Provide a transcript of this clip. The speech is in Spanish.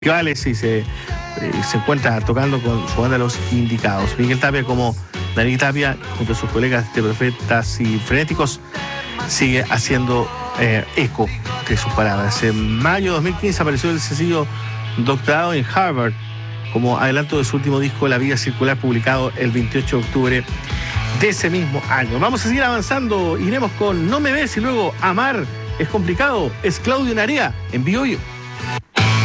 festivales y se encuentra tocando con su banda Los Indicados. Miguel Tapia, como David Tapia, junto a sus colegas de Profetas y Frenéticos, sigue haciendo eco de sus palabras. En mayo de 2015 apareció el sencillo Doctorado en Harvard como adelanto de su último disco La Vida Circular, publicado el 28 de octubre de ese mismo año. Vamos a seguir avanzando, iremos con No me ves y luego Amar es complicado. Es Claudio Narea en Bio Bio.